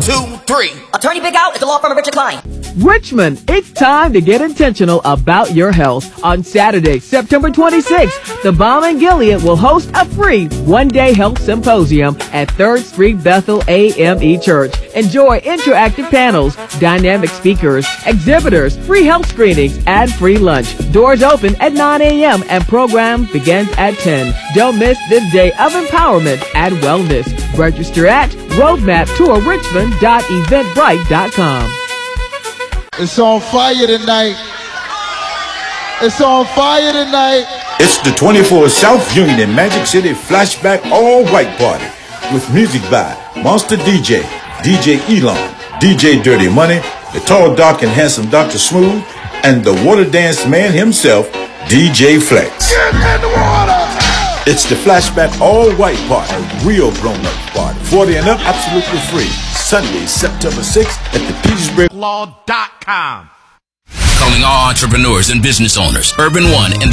2, 3. Attorney Big Out at the law firm of Richard Klein. Richmond, it's time to get intentional about your health. On Saturday, September 26th, the Balm and Gilead will host a free one-day health symposium at 3rd Street Bethel AME Church. Enjoy interactive panels, dynamic speakers, exhibitors, free health screenings, and free lunch. Doors open at 9 a.m. and program begins at 10. Don't miss this day of empowerment and wellness. Register at roadmaptourrichmond.eventbrite.com. It's on fire tonight. It's on fire tonight. It's the 24 South Union in Magic City Flashback All-White Party with music by Monster DJ, DJ Elon, DJ Dirty Money, the tall, dark, and handsome Dr. Smooth, and the water dance man himself, DJ Flex. Get in the water. It's the Flashback All-White Party, a real grown-up party. 40 and up, absolutely free. Sunday, September 6th at the Petersburg Law.com. Calling all entrepreneurs and business owners. Urban One and the